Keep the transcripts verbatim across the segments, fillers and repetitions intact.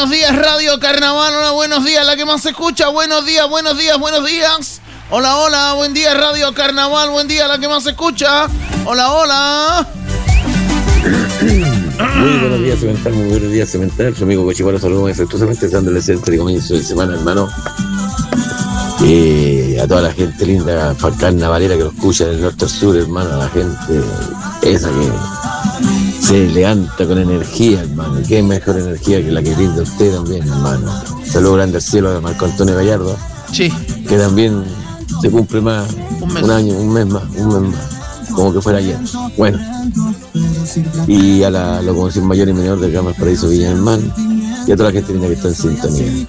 buenos días, Radio Carnaval. Hola, buenos días, la que más se escucha. Buenos días, buenos días, buenos días. Hola, hola, buen día, Radio Carnaval. Buen día, la que más se escucha. Hola, hola. Muy buenos días, Cemental. Muy buenos días, Cemental. Su amigo Cochiparo, saludos efectuosamente, dándole el comienzo de semana, hermano. Eh, a toda la gente linda, carnavalera que lo escucha del norte al sur, hermano. A la gente esa que se levanta con energía, hermano. Qué mejor energía que la que brinda usted también, hermano. Saludos grande al cielo de Marco Antonio Gallardo. Sí. Que también se cumple más, un, un año, un mes más, un mes más. Como que fuera ayer. Bueno. Y a la locomoción mayor y menor de Camas Paraíso Villa del Mar. Y a toda la gente linda que está en sintonía.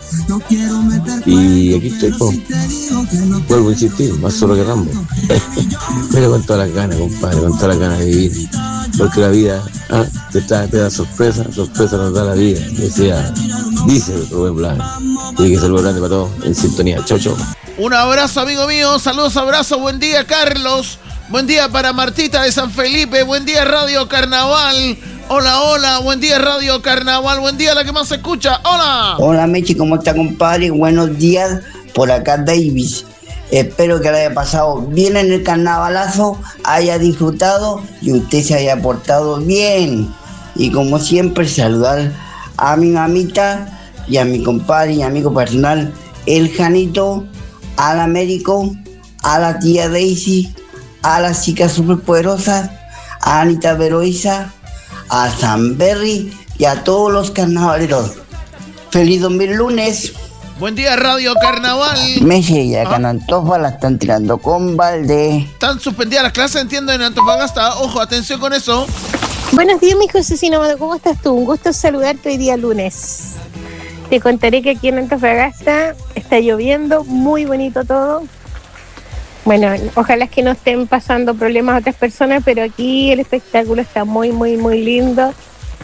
Y aquí estoy, po. Vuelvo a insistir, más solo que Rambo. Pero con todas las ganas, compadre, con todas las ganas de vivir. Porque la vida, ah, te trae, te da sorpresa, sorpresa nos da la vida. Decía, dice Rubén Blanco. Y que saludo grande para todos en sintonía. Chau, chau. Un abrazo, amigo mío. Saludos, abrazos. Buen día, Carlos. Buen día para Martita de San Felipe. Buen día, Radio Carnaval. Hola, hola. Buen día, Radio Carnaval. Buen día, la que más se escucha. Hola. Hola, Mechi. ¿Cómo está, compadre? Buenos días. Por acá, Davis. Espero que le haya pasado bien en el carnavalazo, haya disfrutado y usted se haya portado bien. Y como siempre, saludar a mi mamita y a mi compadre y amigo personal, el Janito, al Américo, a la tía Daisy, a las chicas superpoderosas, a Anita Veroiza, a San Berry y a todos los carnavaleros. ¡Feliz dos mil lunes! Buen día, Radio Carnaval. Messi, ya acá en Antofa la están tirando con balde. Están suspendidas las clases, entiendo, en Antofagasta. Ojo, atención con eso. Buenos días, mi Josecino Amado. ¿Cómo estás tú? Un gusto saludarte hoy día lunes. Te contaré que aquí en Antofagasta está lloviendo, muy bonito todo. Bueno, ojalá es que no estén pasando problemas a otras personas, pero aquí el espectáculo está muy, muy, muy lindo.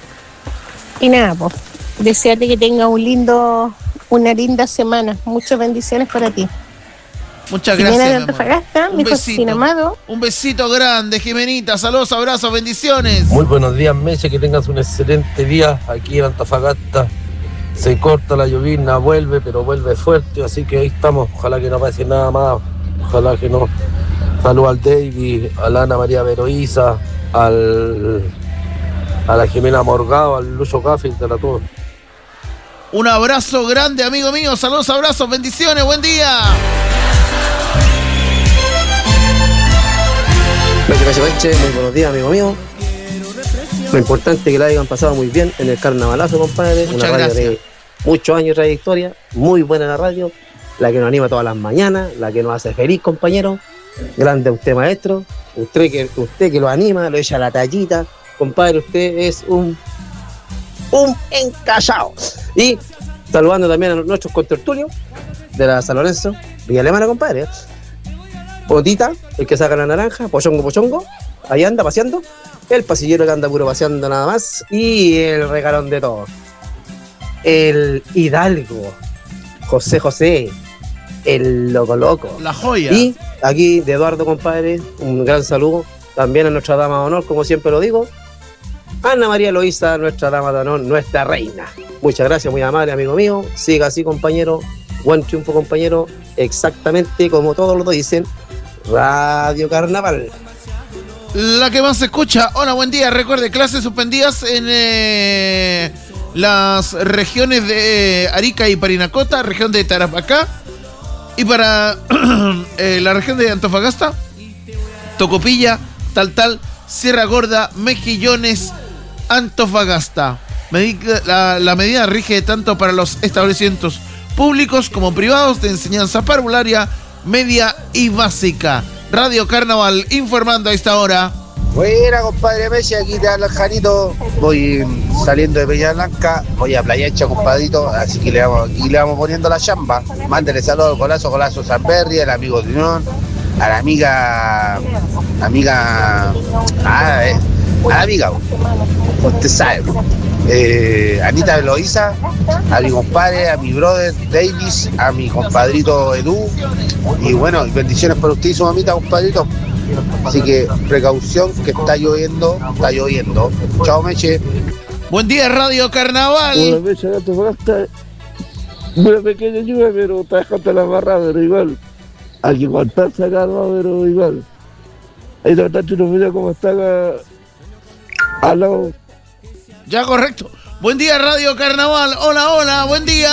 Y nada, pues, desearte que tenga un lindo... una linda semana. Muchas bendiciones para ti. Muchas gracias. Jimena de Antofagasta, mi Josecino Amado. Un besito grande, Jimenita. Saludos, abrazos, bendiciones. Muy buenos días, Meche. Que tengas un excelente día aquí en Antofagasta. Se corta la llovizna, vuelve, pero vuelve fuerte. Así que ahí estamos. Ojalá que no pase nada más. Ojalá que no. Saludos al David, a la Ana María Veroiza, al, a la Jimena Morgado, al Lucho Caffington, a todos. Un abrazo grande, amigo mío. Saludos, abrazos, bendiciones. Buen día. Meche, meche, meche. Muy buenos días, amigo mío. Lo importante es que la hayan pasado muy bien en el carnavalazo, compadre. Muchas Una radio gracias. de muchos años de trayectoria. Muy buena la radio. La que nos anima todas las mañanas. La que nos hace feliz, compañero. Grande usted, maestro. Usted que, usted que lo anima, lo echa la tallita. Compadre, usted es un... un encallado. Y saludando también a nuestros contertulios de la San Lorenzo, Villa Alemana, compadre. Potita, el que saca la naranja, Pochongo, Pochongo, ahí anda paseando. El pasillero que anda puro paseando nada más. Y el regalón de todos, el Hidalgo, José José, el Loco Loco. La joya. Y aquí de Eduardo, compadre, un gran saludo también a nuestra dama de honor, como siempre lo digo, Ana María Loíza, nuestra dama de honor, nuestra reina. Muchas gracias, muy amable, amigo mío. Siga así, compañero. Buen triunfo, compañero. Exactamente como todos lo dicen, Radio Carnaval. La que más se escucha. Hola, buen día. Recuerde, clases suspendidas en eh, las regiones de Arica y Parinacota, región de Tarapacá. Y para eh, la región de Antofagasta, Tocopilla, Tal Tal, Sierra Gorda, Mejillones, Antofagasta. Medida, la, la medida rige tanto para los establecimientos públicos como privados de enseñanza parvularia, media y básica. Radio Carnaval informando a esta hora. Buena, compadre Messi, aquí te habla el Janito. Voy saliendo de Peña Blanca, voy a Playa Ancha, compadrito, así que le vamos, aquí le vamos poniendo la chamba. Mándele saludos al Golazo, Golazo San Berry, al amigo Trinón, a la amiga, amiga, ah, eh, a la amiga, usted sabe, eh, Anita Veloiza, a mi compadre, a mi brother Davis, a mi compadrito Edu, y bueno, bendiciones para usted y su mamita, compadrito. Así que precaución, que está lloviendo, está lloviendo. Chao, Meche. Buen día, Radio Carnaval. Una vez en Antofagasta, una pequeña lluvia, pero está dejando la barra, pero igual. Hay que aguantarse acá, ¿no? Pero igual. Ahí está unos videos como está acá al lado. Ya, correcto. Buen día, Radio Carnaval. Hola, hola, buen día.